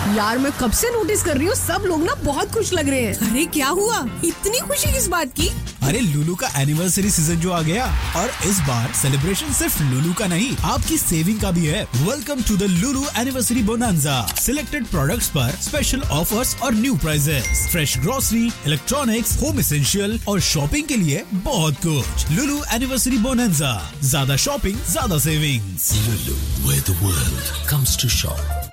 यार मैं कब से नोटिस कर रही हूँ, सब लोग ना बहुत खुश लग रहे हैं। अरे क्या हुआ, इतनी खुशी किस बात की? अरे लुलु का एनिवर्सरी सीजन जो आ गया और इस बार सेलिब्रेशन सिर्फ लुलु का नहीं आपकी सेविंग का भी है। Welcome to the Lulu anniversary bonanza. Selected products पर स्पेशल ऑफर्स और new prices, fresh grocery, electronics, home essential और शॉपिंग के लिए बहुत कुछ। लुलु एनिवर्सरी बोनांजा, ज्यादा शॉपिंग ज्यादा savings. Lulu, where the world comes to shop.